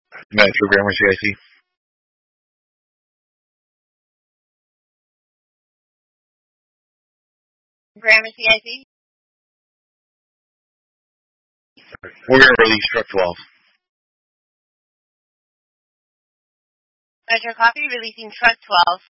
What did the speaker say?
Metro Grammar CIC. Grammar CIC. We're going to release truck 12. Metro Copy, releasing truck 12.